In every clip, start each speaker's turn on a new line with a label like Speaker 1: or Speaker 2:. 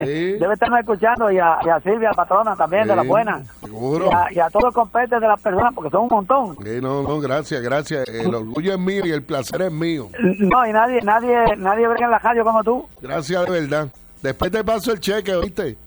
Speaker 1: debe estarnos escuchando, y a Silvia, patrona también, de la buena.
Speaker 2: Seguro.
Speaker 1: Y a todos los competentes de las personas, porque son un montón.
Speaker 2: No, gracias. El orgullo es mío y el placer es mío.
Speaker 1: No, y nadie brega en la radio como tú.
Speaker 2: Gracias de verdad. Después te paso el cheque, ¿oíste?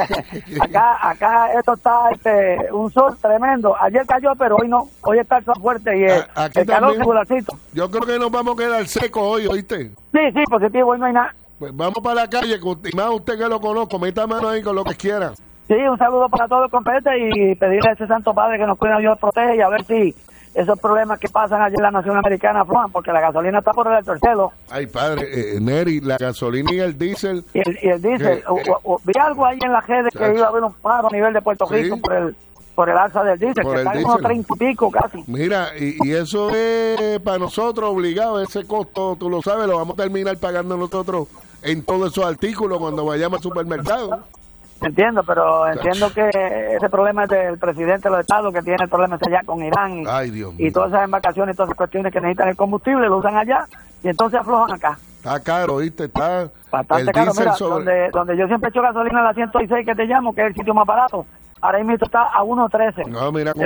Speaker 1: acá esto está un sol tremendo. Ayer cayó, pero hoy no. Hoy está el sol fuerte y el calor regularcito.
Speaker 2: Yo creo que nos vamos a quedar secos hoy, ¿oíste?
Speaker 1: Sí, positivo, hoy no hay nada.
Speaker 2: Pues vamos para la calle, y más usted que lo conozco, meta mano ahí con lo que quiera.
Speaker 1: Sí, un saludo para todos los competentes y pedirle a ese santo padre que nos cuida, Dios protege, y a ver si esos problemas que pasan allí en la nación americana aflojan, porque la gasolina está por el tercero.
Speaker 2: Ay, padre, Neri, la gasolina y el diésel.
Speaker 1: Y el diésel, vi algo ahí en la redes que iba a haber un paro a nivel de Puerto Rico por el alza del diésel, que está en unos 30 y pico casi.
Speaker 2: Mira, y eso es para nosotros obligado, ese costo, tú lo sabes, lo vamos a terminar pagando nosotros en todos esos artículos cuando vayamos al supermercado.
Speaker 1: Entiendo, pero entiendo que ese problema es del presidente de los estados, que tiene el problema ese allá con Irán y todas esas embarcaciones y todas esas cuestiones que necesitan el combustible, lo usan allá y entonces aflojan acá.
Speaker 2: Está caro, ¿viste? Está
Speaker 1: bastante caro. Mira, donde yo siempre echo gasolina a la 106 que te llamo, que es el sitio más barato, ahora mismo está a 1.13.
Speaker 2: No,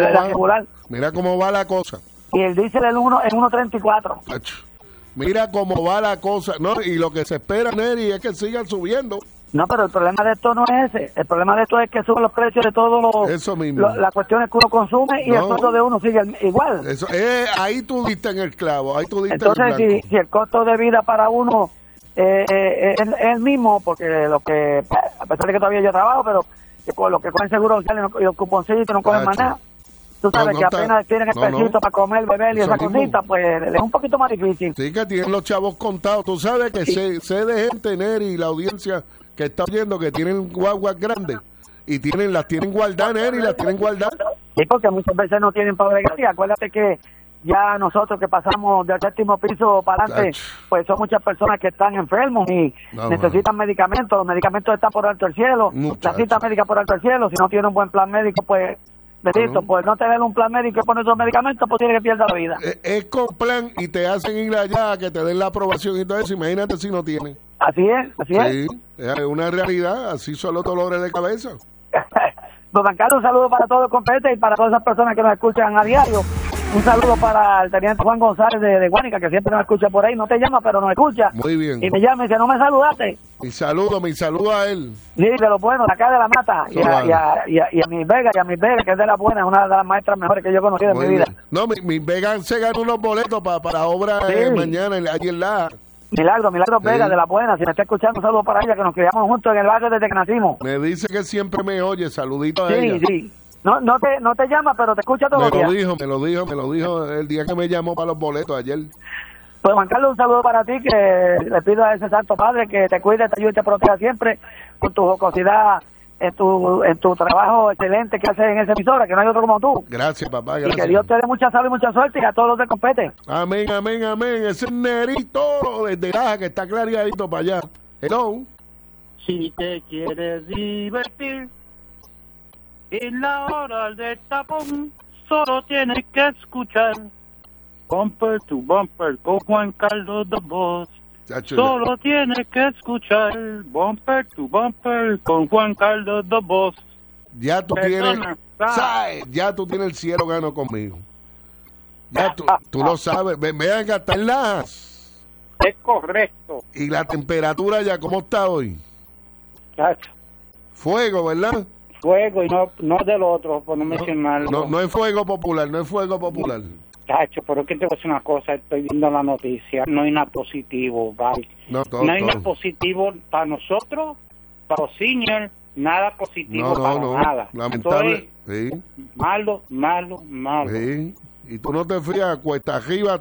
Speaker 2: mira cómo va la cosa.
Speaker 1: Y el diésel es 1.34.
Speaker 2: Mira cómo va la cosa. No, y lo que se espera, Neri, es que sigan subiendo.
Speaker 1: No, pero el problema de esto no es ese. El problema de esto es que suben los precios de todos las cuestiones que uno consume y el costo de uno sigue igual.
Speaker 2: Eso, ahí tú diste en el clavo.
Speaker 1: Entonces, si el costo de vida para uno es el mismo, porque a pesar de que todavía yo trabajo, pero con lo que cogen seguro social y los cuponcitos no cogen más nada. Tú sabes que apenas tienen el pesito para comer, beber y esa cosita, pues es un poquito más difícil.
Speaker 2: Sí, que tienen los chavos contados. Tú sabes que sé de gente, Neri, y la audiencia que está oyendo, que tienen guaguas grandes y las tienen guardadas, Neri, las tienen guardadas.
Speaker 1: Sí, porque muchas veces no tienen para bregar, y acuérdate que ya nosotros que pasamos del 7º piso para adelante, pues son muchas personas que están enfermos y necesitan medicamentos. Los medicamentos están por alto el cielo, la cita médica por alto el cielo. Si no tiene un buen plan médico, pues pues no tener un plan médico y poner esos medicamentos, pues tiene que perder la vida.
Speaker 2: Es con plan y te hacen ir allá a que te den la aprobación y todo eso. Imagínate si no tienen.
Speaker 1: Así es.
Speaker 2: Sí, es una realidad. Así son los dolores de cabeza.
Speaker 1: Don Carlos, un saludo para todos los competentes y para todas esas personas que nos escuchan a diario. Un saludo para el teniente Juan González de Guánica, que siempre nos escucha por ahí. No te llama, pero nos escucha.
Speaker 2: Muy bien.
Speaker 1: Y me llama y dice, no me saludaste.
Speaker 2: Mi saludo a él.
Speaker 1: Sí, de lo bueno, de acá de la mata. Y a mi Vega, que es de la buena, es una de las maestras mejores que yo conocí en mi vida.
Speaker 2: No, mi Vega se ganó unos boletos para obra mañana, allí en la...
Speaker 1: Milagro Vega, de la buena. Si me está escuchando, un saludo para ella, que nos criamos juntos en el barrio desde que nacimos.
Speaker 2: Me dice que siempre me oye, saludito a ella.
Speaker 1: Sí. No te llama, pero te escucha todos los días.
Speaker 2: Me lo dijo el día que me llamó para los boletos ayer.
Speaker 1: Pues Juan Carlos, un saludo para ti, que le pido a ese Santo Padre que te cuide, te ayude y te proteja siempre con tu jocosidad, en tu trabajo excelente que haces en esa emisora, que no hay otro como tú.
Speaker 2: Gracias, papá, gracias.
Speaker 1: Y que Dios te dé mucha salud y mucha suerte, y a todos los que competen.
Speaker 2: Amén. Ese Nerito desde Laja, que está clareadito para allá. Hello.
Speaker 3: Si te quieres divertir en la hora del tapón, solo tienes que escuchar Bumper to Bumper con Juan Carlos The Boss. Solo tienes que escuchar Bumper to Bumper con Juan Carlos The Boss.
Speaker 2: Ya tú tienes el cielo gano conmigo. Ya tú lo sabes. Vean que hasta en Lajas.
Speaker 3: Es correcto.
Speaker 2: Y la temperatura ya, ¿cómo está hoy?
Speaker 3: Chacho.
Speaker 2: Fuego, ¿verdad?
Speaker 3: Fuego y no del otro, por no mencionarlo.
Speaker 2: No es fuego popular,
Speaker 3: Chacho, pero es que te voy a decir una cosa, estoy viendo la noticia, no hay nada positivo, ¿vale? No hay nada positivo para nosotros, para los seniors, nada positivo nada.
Speaker 2: Lamentable.
Speaker 3: Entonces, malo.
Speaker 2: Sí. Y tú no te frías, cuesta arriba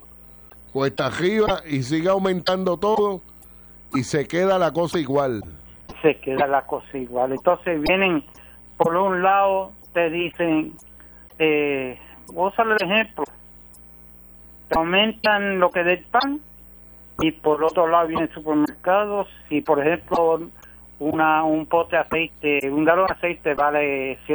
Speaker 2: y sigue aumentando todo y se queda la cosa igual.
Speaker 3: Entonces vienen, por un lado, te dicen, voy a usar el ejemplo, te aumentan lo que del pan, y por otro lado vienen supermercados, y por ejemplo un pote de aceite, un galón de aceite vale